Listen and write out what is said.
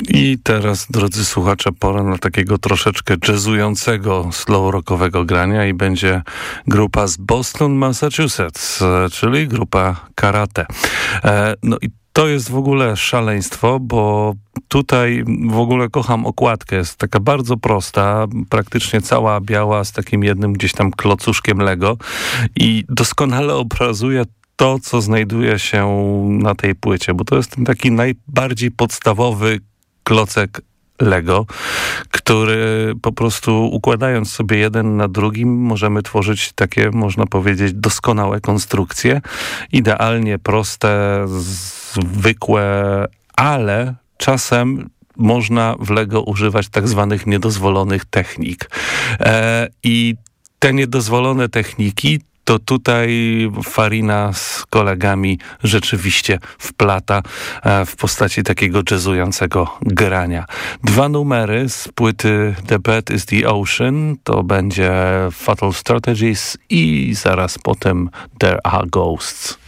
I teraz, drodzy słuchacze, pora na takiego troszeczkę jazzującego, slow-rockowego grania i będzie grupa z Boston, Massachusetts, czyli grupa Karate. No i to jest w ogóle szaleństwo, bo tutaj w ogóle kocham okładkę. Jest taka bardzo prosta, praktycznie cała biała z takim jednym gdzieś tam klocuszkiem Lego i doskonale obrazuje to, co znajduje się na tej płycie, bo to jest ten taki najbardziej podstawowy klocek Lego, który po prostu układając sobie jeden na drugim możemy tworzyć takie, można powiedzieć, doskonałe konstrukcje. Idealnie proste, zwykłe, ale czasem można w Lego używać tak zwanych niedozwolonych technik. I te niedozwolone techniki to tutaj Farina z kolegami rzeczywiście wplata w postaci takiego jazzującego grania. 2 numery z płyty The Bed is the Ocean to będzie Fatal Strategies i zaraz potem There Are Ghosts.